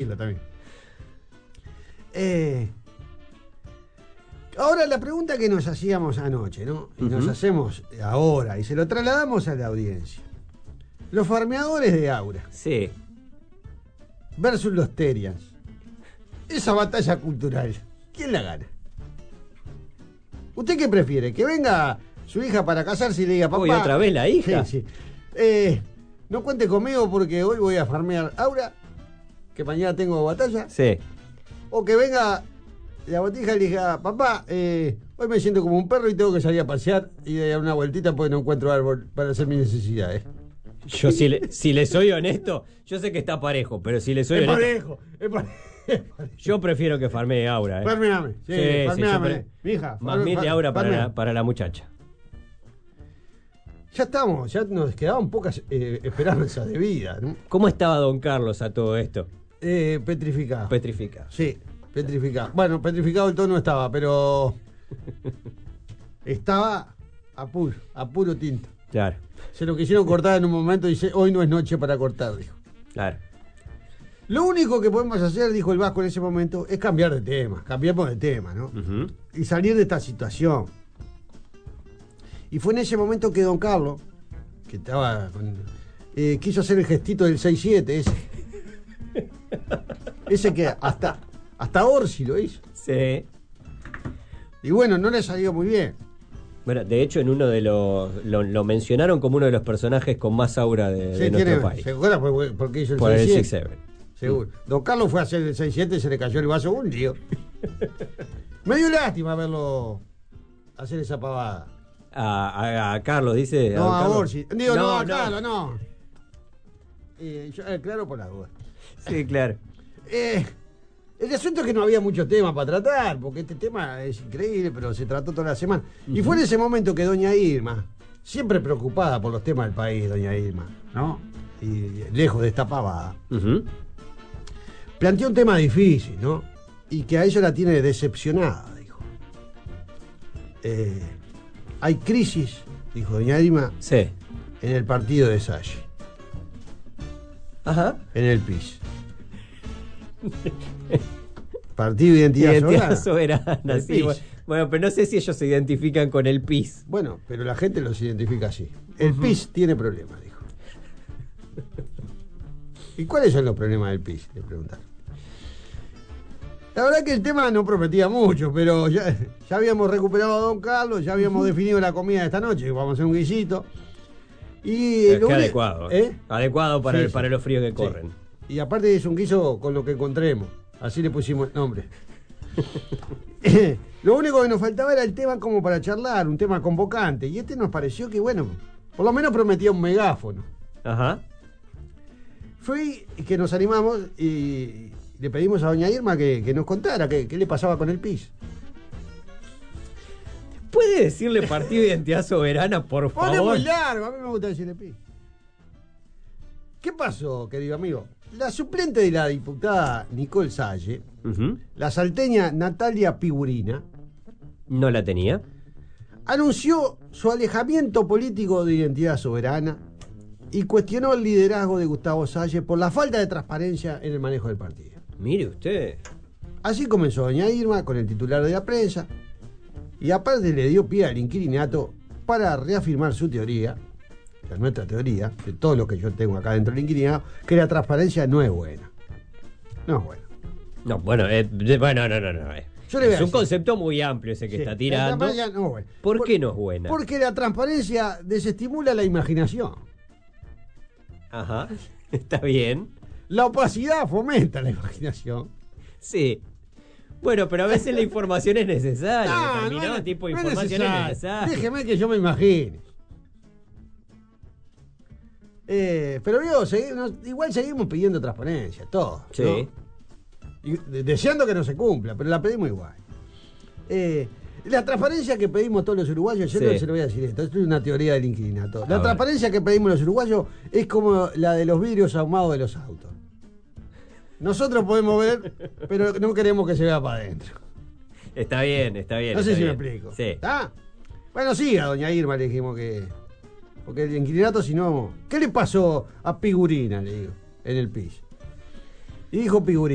decirlo también. Ahora la pregunta que nos hacíamos anoche, ¿no? Y nos hacemos ahora, y se lo trasladamos a la audiencia. Los farmeadores de Aura. Sí. Versus los Terians. Esa batalla cultural, ¿quién la gana? ¿Usted qué prefiere? ¿Que venga su hija para casarse y le diga, papá... Uy, ¿otra vez la hija? Sí. No cuente conmigo porque hoy voy a farmear Aura, que mañana tengo batalla. Sí. O que venga la botija y le diga, papá, hoy me siento como un perro y tengo que salir a pasear y dar una vueltita porque no encuentro árbol para hacer mis necesidades. Yo si le soy honesto, yo sé que está parejo, pero si le soy honesto... Es parejo. Yo prefiero que farmee Aura. Farmeame, farmeame. Mi hija. Más 1000 de Aura para la muchacha. Ya estamos, ya nos quedaban pocas esperanzas de vida, ¿no? ¿Cómo estaba don Carlos a todo esto? Petrificado. Petrificado. Sí, petrificado. Bueno, petrificado el todo no estaba, pero estaba a puro tinto. Claro. Se lo quisieron cortar en un momento y dice, hoy no es noche para cortar, dijo. Claro. Lo único que podemos hacer, dijo el Vasco en ese momento, es cambiar de tema. Cambiemos de tema, ¿no? Y salir de esta situación. Y fue en ese momento que don Carlos, que estaba quiso hacer el gestito del 6-7, ese. Ese que hasta Orsi lo hizo. Sí. Y bueno, no le salió muy bien. Bueno, de hecho, en uno de lo mencionaron como uno de los personajes con más aura de nuestro país. ¿Se acuerda porque hizo el 6-7? Por el 6-7. Seguro. Don Carlos fue a hacer el 6-7 y se le cayó el vaso un lío. Me dio lástima verlo hacer esa pavada. A Carlos, dice. No, a Carlos. Orsi. Digo, no, a Carlos, no. Claro, por la duda. Sí, claro. El asunto es que no había mucho tema para tratar, porque este tema es increíble, pero se trató toda la semana. Y fue en ese momento que doña Irma, siempre preocupada por los temas del país, doña Irma, ¿no? Y lejos de esta pavada, planteó un tema difícil, ¿no? Y que a ella la tiene decepcionada, dijo. Hay crisis, dijo doña Irma, sí, en el partido de Salle. Ajá. En el PIS. Partido de Identidad Soberana. Sí, bueno, pero no sé si ellos se identifican con el PIS. Bueno, pero la gente los identifica así. El PIS tiene problemas, dijo. ¿Y cuáles son los problemas del PIS? Le preguntaron. La verdad que el tema no prometía mucho, pero ya habíamos recuperado a don Carlos, ya habíamos definido la comida de esta noche, que vamos a hacer un guisito. Y es que adecuado. Adecuado para los fríos que corren. Sí. Y aparte es un guiso con lo que encontremos. Así le pusimos el nombre. Lo único que nos faltaba era el tema como para charlar, un tema convocante. Y este nos pareció que, bueno, por lo menos prometía un megáfono. Ajá. Fue que nos animamos y le pedimos a doña Irma que nos contara qué le pasaba con el PIS. ¿Puede decirle Partido de Identidad Soberana, por favor? Es muy largo, a mí me gusta decirle PIS. ¿Qué pasó, querido amigo? La suplente de la diputada Nicole Salle, la salteña Natalia Pigurina, no la tenía, anunció su alejamiento político de Identidad Soberana y cuestionó el liderazgo de Gustavo Salle por la falta de transparencia en el manejo del partido. Mire usted. Así comenzó doña Irma con el titular de la prensa y aparte le dio pie al inquilinato para reafirmar su teoría, que es nuestra teoría, de todo lo que yo tengo acá dentro del inquilinato, que la transparencia no es buena. No es buena. No, bueno, no. Es un concepto muy amplio ese que está tirando. No es buena. ¿Por qué no es buena? Porque la transparencia desestimula la imaginación. Ajá, está bien. La opacidad fomenta la imaginación. Sí. Bueno, pero a veces la información es necesaria. Determinado tipo de información es necesaria. Déjeme que yo me imagine. Pero igual seguimos pidiendo transparencia, todo. Sí. ¿No? Y deseando que no se cumpla, pero la pedimos igual. La transparencia que pedimos todos los uruguayos, yo se lo voy a decir esto es una teoría del inquilinato. La transparencia que pedimos los uruguayos es como la de los vidrios ahumados de los autos. Nosotros podemos ver, pero no queremos que se vea para adentro. Está bien. No sé si me explico. Sí. ¿Ah? Bueno, sí, a doña Irma le dijimos que... Porque el inquilinato, si no... ¿Qué le pasó a Pigurina, le digo, en el PIS? Y dijo Pigurina.